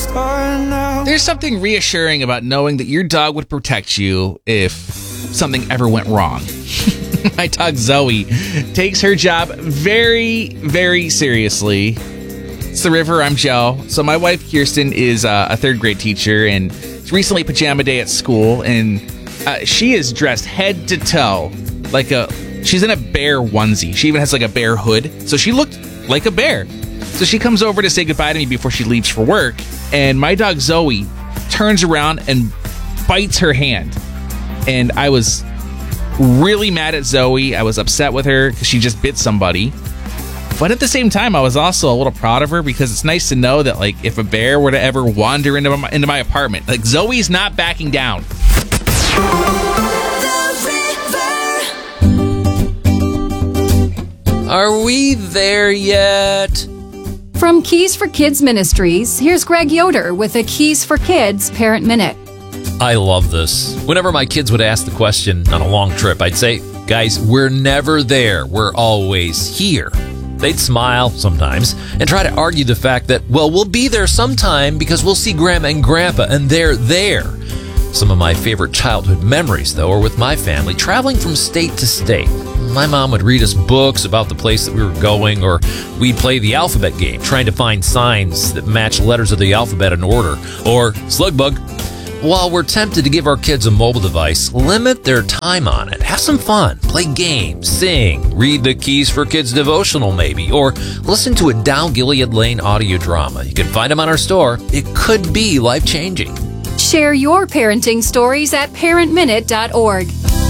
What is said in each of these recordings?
There's something reassuring about knowing that your dog would protect you if something ever went wrong. My dog Zoe takes her job very, very seriously. It's the River. I'm Joe. So my wife Kirsten is a third grade teacher, and it's recently pajama day at school, and she is dressed head to toe she's in a bear onesie. She even has like a bear hood, so she looked like a bear. So she comes over to say goodbye to me before she leaves for work, and my dog Zoe turns around and bites her hand. And I was really mad at Zoe. I was upset with her because she just bit somebody. But at the same time, I was also a little proud of her because it's nice to know that, like, if a bear were to ever wander into my apartment, like, Zoe's not backing down. Are we there yet? From Keys for Kids Ministries, here's Greg Yoder with a Keys for Kids Parent Minute. I love this. Whenever my kids would ask the question on a long trip, I'd say, guys, we're never there. We're always here. They'd smile sometimes and try to argue the fact that, well, we'll be there sometime because we'll see Grandma and Grandpa and they're there. Some of my favorite childhood memories, though, are with my family traveling from state to state. My mom would read us books about the place that we were going, or we'd play the alphabet game, trying to find signs that match letters of the alphabet in order, or slug bug. While we're tempted to give our kids a mobile device, limit their time on it. Have some fun. Play games, sing, read the Keys for Kids devotional maybe, or listen to a Dow Gilead Lane audio drama. You can find them on our store. It could be life-changing. Share your parenting stories at parentminute.org.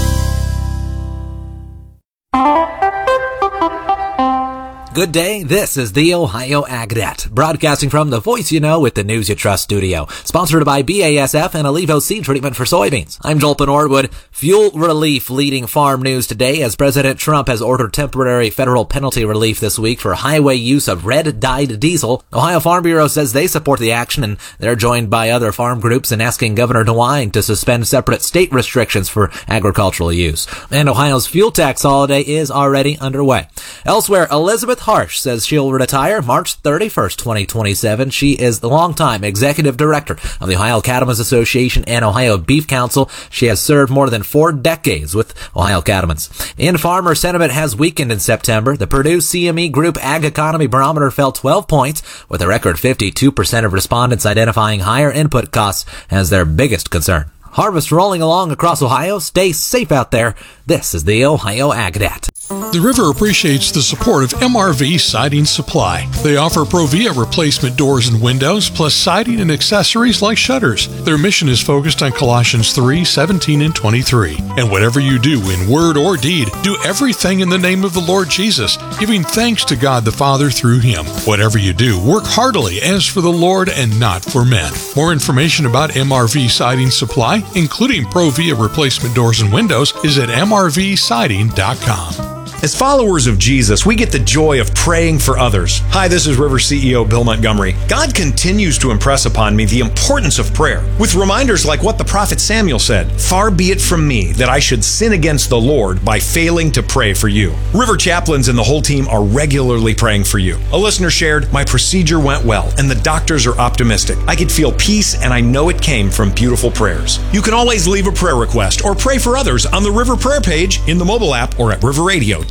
Good day, this is the Ohio AgNet, broadcasting from the Voice You Know with the News You Trust studio, sponsored by BASF and Alivo Seed Treatment for Soybeans. I'm Jolton Orwood. Fuel relief leading farm news today as President Trump has ordered temporary federal penalty relief this week for highway use of red-dyed diesel. Ohio Farm Bureau says they support the action, and they're joined by other farm groups in asking Governor DeWine to suspend separate state restrictions for agricultural use. And Ohio's fuel tax holiday is already underway. Elsewhere, Elizabeth Harsh says she'll retire March 31st, 2027. She is the longtime executive director of the Ohio Cattlemen's Association and Ohio Beef Council. She has served more than 4 decades with Ohio Cattlemen's. In farmer sentiment has weakened in September. The Purdue CME Group Ag Economy Barometer fell 12 points, with a record 52% of respondents identifying higher input costs as their biggest concern. Harvest rolling along across Ohio. Stay safe out there. This is the Ohio AgNet. The River appreciates the support of MRV Siding Supply. They offer Provia replacement doors and windows, plus siding and accessories like shutters. Their mission is focused on Colossians 3:17 and 23. And whatever you do in word or deed, do everything in the name of the Lord Jesus, giving thanks to God the Father through Him. Whatever you do, work heartily as for the Lord and not for men. More information about MRV Siding Supply, including Provia replacement doors and windows, is at mrvsiding.com. As followers of Jesus, we get the joy of praying for others. Hi, this is River CEO Bill Montgomery. God continues to impress upon me the importance of prayer, with reminders like what the prophet Samuel said, "Far be it from me that I should sin against the Lord by failing to pray for you." River chaplains and the whole team are regularly praying for you. A listener shared, "My procedure went well, and the doctors are optimistic. I could feel peace, and I know it came from beautiful prayers." You can always leave a prayer request or pray for others on the River Prayer page, in the mobile app, or at riverradio.com.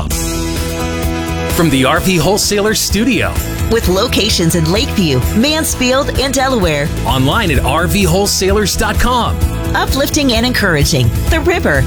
From the RV Wholesaler Studio. With locations in Lakeview, Mansfield, and Delaware. Online at rvwholesalers.com. Uplifting and encouraging. The River.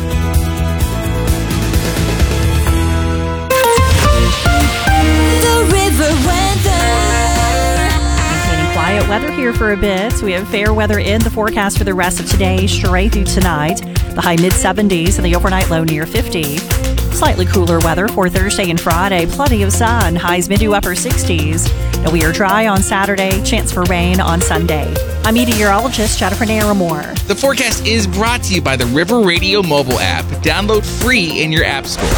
The River weather. Maintaining quiet weather here for a bit. We have fair weather in the forecast for the rest of today, straight through tonight. The high mid-70s and the overnight low near 50. Slightly cooler weather for Thursday and Friday. Plenty of sun. Highs mid to upper 60s. And we are dry on Saturday. Chance for rain on Sunday. I'm meteorologist Jennifer Naramore. The forecast is brought to you by the River Radio mobile app. Download free in your app store.